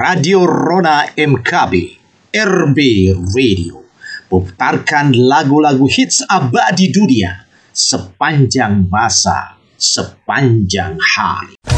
Radio Rona MKB, RB Radio, putarkan lagu-lagu hits abadi dunia sepanjang masa, sepanjang hari.